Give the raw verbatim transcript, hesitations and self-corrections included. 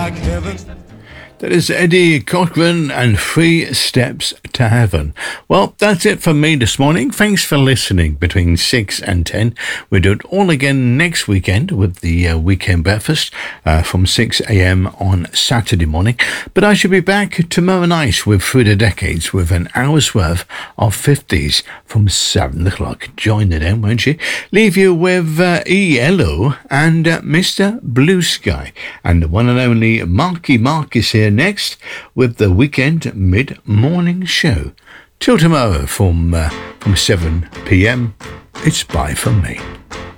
like heaven. That is Eddie Cochran and Three Steps to Heaven. Well, that's it from me this morning. Thanks for listening between six and ten. We'll do it all again next weekend with the uh, weekend breakfast uh, from six a.m. on Saturday morning. But I should be back tomorrow night with Through the Decades with an hour's worth of fifties from seven o'clock. Join it then, won't you? Leave you with uh, E L O and uh, Mister Blue Sky. And the one and only Marky Mark is here next with the weekend mid-morning show. Till tomorrow from uh, from seven p.m. It's bye from me.